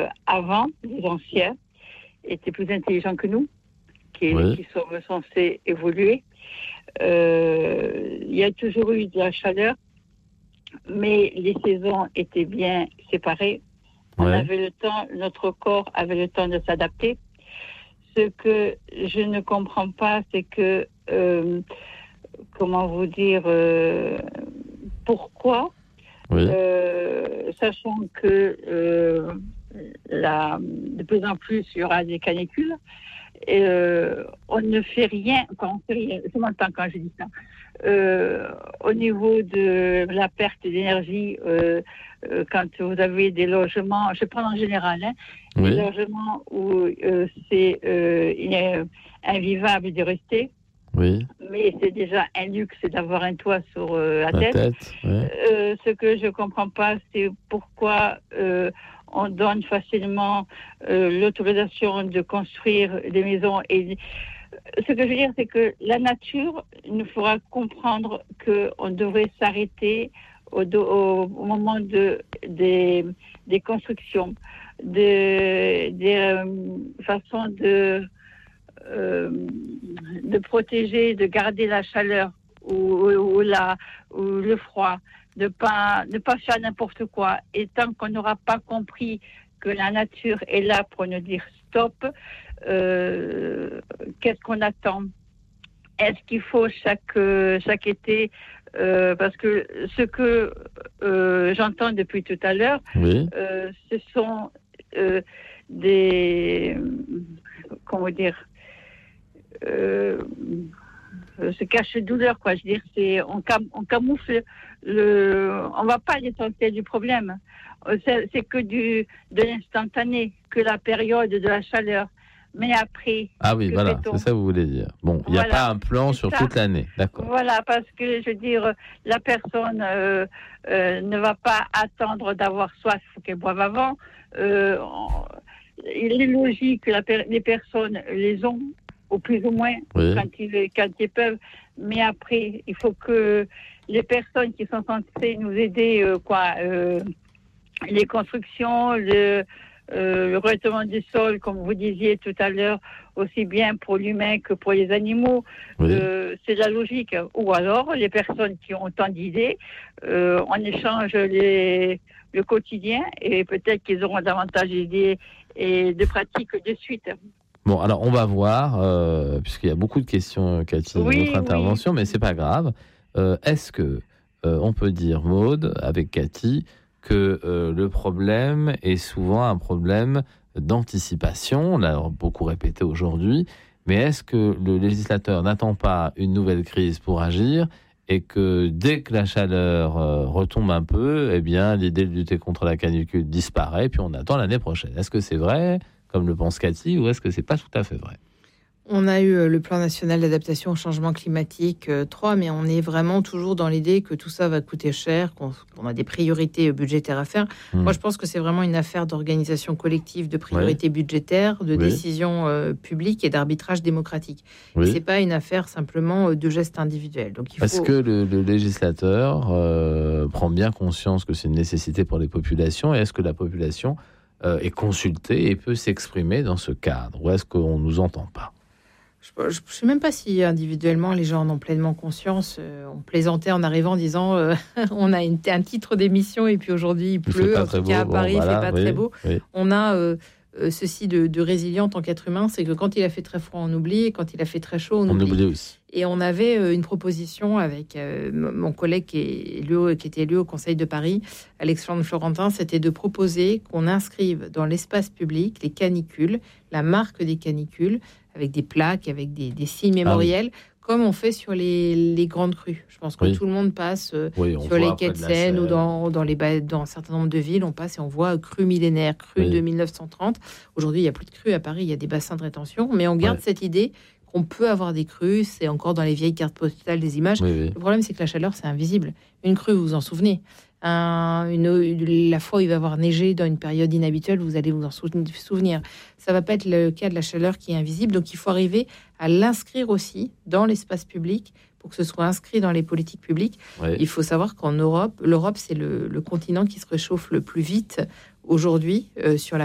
avant, les anciens étaient plus intelligents que nous, qui sont censés évoluer. Il y a toujours eu de la chaleur, mais les saisons étaient bien séparées. On avait le temps, notre corps avait le temps de s'adapter. Ce que je ne comprends pas, c'est que, comment vous dire, pourquoi, sachant que de plus en plus il y aura des canicules, on ne fait rien, je m'entends quand je dis ça, au niveau de la perte d'énergie, quand vous avez des logements, je prends en général, des logements où il est invivable de rester, mais c'est déjà un luxe d'avoir un toit sur la tête. Ce que je ne comprends pas, c'est pourquoi on donne facilement l'autorisation de construire des maisons. Et ce que je veux dire, c'est que la nature nous fera comprendre qu'on devrait s'arrêter au moment des constructions, des façons de protéger, de garder la chaleur ou le froid, de pas faire n'importe quoi. Et tant qu'on n'aura pas compris que la nature est là pour nous dire stop, qu'est-ce qu'on attend? Est-ce qu'il faut chaque été, parce que ce que j'entends depuis tout à l'heure, ce sont des, comment dire, ce cache-douleur, quoi. Je veux dire, on camoufle on va pas à l'essentiel du problème. C'est que de l'instantané, que la période de la chaleur. Mais après... Ah oui, voilà, c'est ça que vous voulez dire. Bon, il n'y a pas un plan sur toute l'année, d'accord. Voilà, parce que, je veux dire, la personne ne va pas attendre d'avoir soif, il faut qu'elle boive avant. Il est logique que les personnes les ont, au plus ou moins, quand ils peuvent. Mais après, il faut que les personnes qui sont censées nous aider, les constructions, le revêtement du sol, comme vous disiez tout à l'heure, aussi bien pour l'humain que pour les animaux, c'est la logique. Ou alors, les personnes qui ont autant d'idées, on échange le quotidien et peut-être qu'ils auront davantage d'idées et de pratiques de suite. Bon, alors on va voir, puisqu'il y a beaucoup de questions, Cathy, dans votre intervention, mais c'est pas grave. Est-ce que on peut dire, Maude, avec Cathy, que le problème est souvent un problème d'anticipation? On l'a beaucoup répété aujourd'hui, mais est-ce que le législateur n'attend pas une nouvelle crise pour agir et que dès que la chaleur retombe un peu, eh bien, l'idée de lutter contre la canicule disparaît, puis on attend l'année prochaine? Est-ce que c'est vrai, comme le pense Cathy, ou est-ce que c'est pas tout à fait vrai? On a eu le plan national d'adaptation au changement climatique 3, mais on est vraiment toujours dans l'idée que tout ça va coûter cher, qu'on a des priorités budgétaires à faire. Moi, je pense que c'est vraiment une affaire d'organisation collective, de priorités budgétaires, de décisions publiques et d'arbitrage démocratique. Et c'est pas une affaire simplement de gestes individuels. Donc, Est-ce que le législateur prend bien conscience que c'est une nécessité pour les populations, et est-ce que la population est consultée et peut s'exprimer dans ce cadre, ou est-ce qu'on nous entend pas? Je ne sais même pas si individuellement les gens en ont pleinement conscience. On plaisantait en arrivant en disant on a un titre d'émission et puis aujourd'hui il pleut. En tout cas à Paris, il ne fait pas très beau. On a ceci de résilient en tant qu'être humain, c'est que quand il a fait très froid, on oublie, et quand il a fait très chaud, on oublie aussi. Et on avait une proposition avec mon collègue qui était élu au Conseil de Paris, Alexandre Florentin, c'était de proposer qu'on inscrive dans l'espace public les canicules, la marque des canicules, avec des plaques, avec des signes mémoriels, comme on fait sur les grandes crues. Je pense que tout le monde passe sur les quais de Seine ou dans un certain nombre de villes, on passe et on voit crue millénaire, crue de 1930. Aujourd'hui, il n'y a plus de crues à Paris, il y a des bassins de rétention, mais on garde cette idée qu'on peut avoir des crues, c'est encore dans les vieilles cartes postales des images. Le problème, c'est que la chaleur, c'est invisible. Une crue, vous vous en souvenez. La fois où il va avoir neigé dans une période inhabituelle, vous allez vous en souvenir. Ça va pas être le cas de la chaleur qui est invisible, donc il faut arriver à l'inscrire aussi dans l'espace public pour que ce soit inscrit dans les politiques publiques. Il faut savoir qu'en Europe, l'Europe, c'est le continent qui se réchauffe le plus vite aujourd'hui sur la